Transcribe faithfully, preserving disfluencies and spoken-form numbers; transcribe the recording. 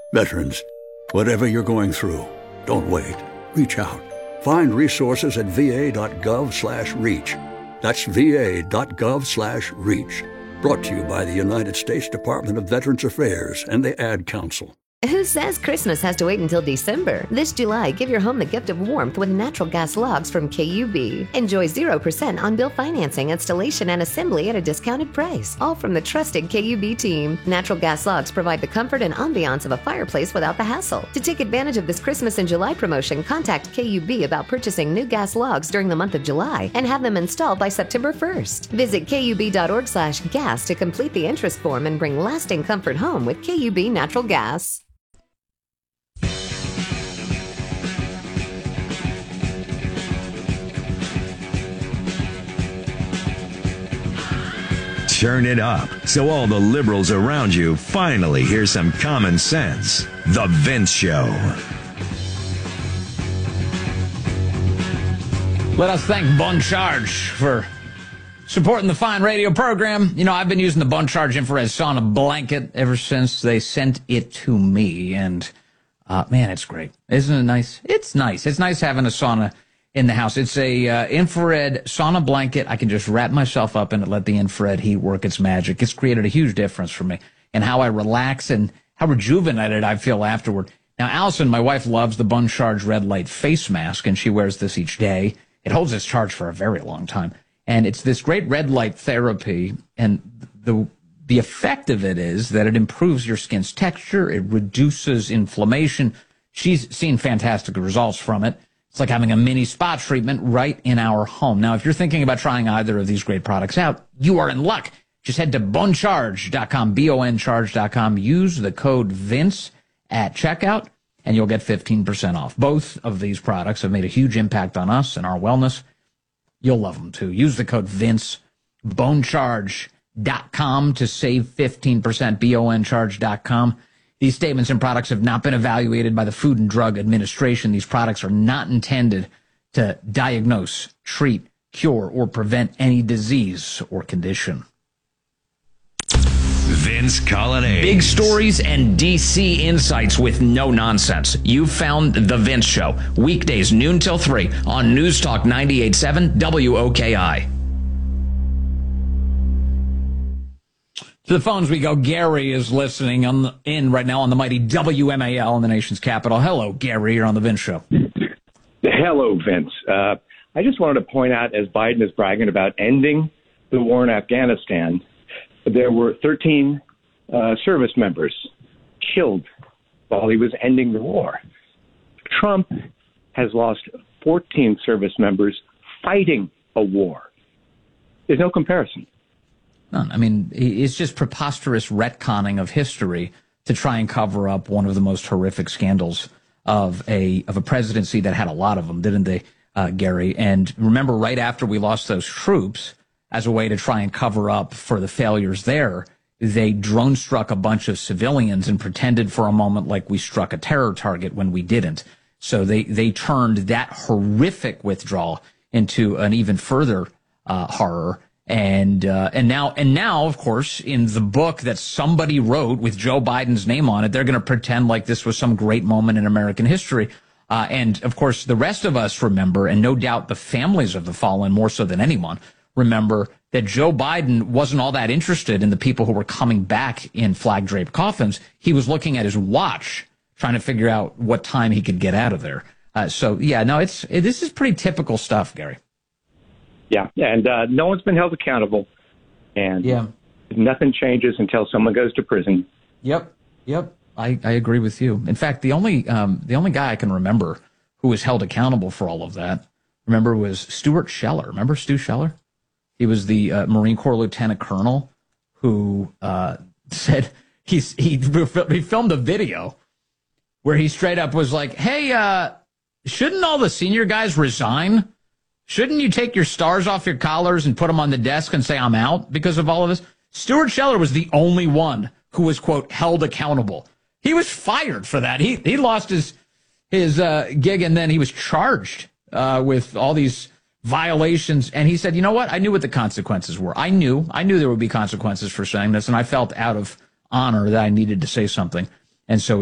Veterans, whatever you're going through, don't wait. Reach out. Find resources at va.gov slash reach. That's va.gov slash reach. Brought to you by the United States Department of Veterans Affairs and the Ad Council. Who says Christmas has to wait until December? This July, give your home the gift of warmth with natural gas logs from K U B. Enjoy zero percent on-bill financing, installation, and assembly at a discounted price. All from the trusted K U B team. Natural gas logs provide the comfort and ambiance of a fireplace without the hassle. To take advantage of this Christmas in July promotion, contact K U B about purchasing new gas logs during the month of July and have them installed by September first. Visit kub.org slash gas to complete the interest form and bring lasting comfort home with K U B Natural Gas. Turn it up so all the liberals around you finally hear some common sense. The Vince Show. Let us thank Bon Charge for supporting the fine radio program. You know, I've been using the Bon Charge infrared sauna blanket ever since they sent it to me. And, uh, man, it's great. Isn't it nice? It's nice. It's nice having a sauna in the house. It's a uh, infrared sauna blanket. I can just wrap myself up in it, let the infrared heat work its magic. It's created a huge difference for me in how I relax and how rejuvenated I feel afterward. Now, Allison, my wife, loves the Bon Charge red light face mask, and she wears this each day. It holds its charge for a very long time. And it's this great red light therapy, and the the effect of it is that it improves your skin's texture. It reduces inflammation. She's seen fantastic results from it. It's like having a mini spa treatment right in our home. Now, if you're thinking about trying either of these great products out, you are in luck. Just head to bon charge dot com, B O N charge dot com. Use the code VINCE at checkout, and you'll get fifteen percent off. Both of these products have made a huge impact on us and our wellness. You'll love them, too. Use the code VINCE, bon charge dot com to save fifteen percent, B O N charge dot com. These statements and products have not been evaluated by the Food and Drug Administration. These products are not intended to diagnose, treat, cure, or prevent any disease or condition. Vince Colonnade. Big stories and D C insights with no nonsense. You found The Vince Show. Weekdays, noon till three on News Talk ninety-eight point seven W O K I. To the phones we go. Gary is listening on the, in right now on the mighty W M A L in the nation's capital. Hello, Gary. You're on the Vince Show. Hello, Vince. Uh, I just wanted to point out, as Biden is bragging about ending the war in Afghanistan, there were thirteen uh, service members killed while he was ending the war. Trump has lost fourteen service members fighting a war. There's no comparison. None. I mean, it's just preposterous retconning of history to try and cover up one of the most horrific scandals of a of a presidency that had a lot of them, didn't they, uh, Gary? And remember, right after we lost those troops, as a way to try and cover up for the failures there, they drone struck a bunch of civilians and pretended for a moment like we struck a terror target when we didn't. So they, they turned that horrific withdrawal into an even further uh, horror. And uh, and now, and now, of course, in the book that somebody wrote with Joe Biden's name on it, they're going to pretend like this was some great moment in American history. Uh, and, of course, the rest of us remember, and no doubt the families of the fallen more so than anyone, remember that Joe Biden wasn't all that interested in the people who were coming back in flag-draped coffins. He was looking at his watch, trying to figure out what time he could get out of there. Uh, so, yeah, no, it's it, this is pretty typical stuff, Gary. Yeah, and uh, no one's been held accountable, and yeah. nothing changes until someone goes to prison. Yep, yep, I, I agree with you. In fact, the only um, the only guy I can remember who was held accountable for all of that, remember, was Stuart Scheller. Remember Stu Scheller? He was the uh, Marine Corps lieutenant colonel who uh, said he's, he he filmed a video where he straight up was like, "Hey, uh, shouldn't all the senior guys resign? Shouldn't you take your stars off your collars and put them on the desk and say, I'm out because of all of this?" Stuart Scheller was the only one who was, quote, held accountable. He was fired for that. He he lost his his uh, gig, and then he was charged uh, with all these violations. And he said, you know what? I knew what the consequences were. I knew. I knew there would be consequences for saying this, and I felt out of honor that I needed to say something. And so